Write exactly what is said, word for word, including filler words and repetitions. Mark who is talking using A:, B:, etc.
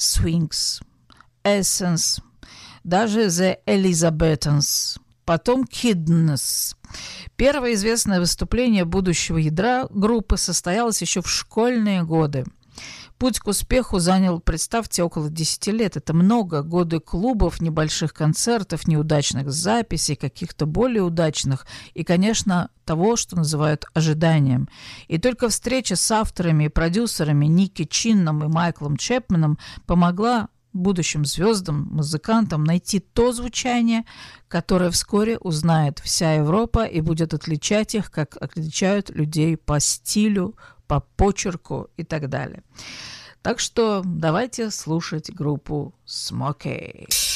A: Swings, Essence, даже The Elizabethans, потом Kidneys. Первое известное выступление будущего ядра группы состоялось еще в школьные годы. Путь к успеху занял, представьте, около десяти лет. Это много. Годы клубов, небольших концертов, неудачных записей, каких-то более удачных и, конечно, того, что называют ожиданием. И только встреча с авторами и продюсерами Ники Чинном и Майклом Чепменом помогла будущим звездам, музыкантам найти то звучание, которое вскоре узнает вся Европа и будет отличать их, как отличают людей по стилю, по почерку и так далее. Так что давайте слушать группу Smokey.